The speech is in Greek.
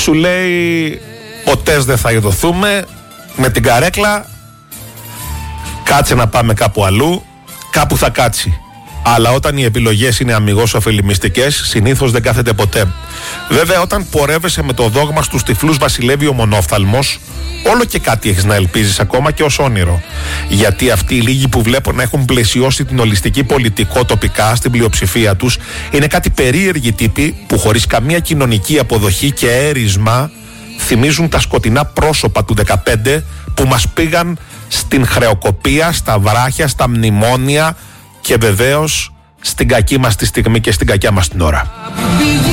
σου λέει ποτέ δεν θα ειδωθούμε, με την καρέκλα κάτσε να πάμε κάπου αλλού, κάπου θα κάτσει. Αλλά όταν οι επιλογές είναι αμιγώς ωφελημιστικές, συνήθως δεν κάθεται ποτέ. Βέβαια, όταν πορεύεσαι με το δόγμα στους τυφλούς βασιλεύει ο μονόφθαλμος, όλο και κάτι έχεις να ελπίζεις ακόμα και ως όνειρο. Γιατί αυτοί οι λίγοι που βλέπω να έχουν πλαισιώσει την ολιστική πολιτικό τοπικά στην πλειοψηφία τους, είναι κάτι περίεργοι τύποι που χωρίς καμία κοινωνική αποδοχή και έρισμα θυμίζουν τα σκοτεινά πρόσωπα του 15 που μας πήγαν στην χρεοκοπία, στα βράχια, στα μνημόνια και βεβαίως στην κακή μας τη στιγμή και στην κακιά μας την ώρα.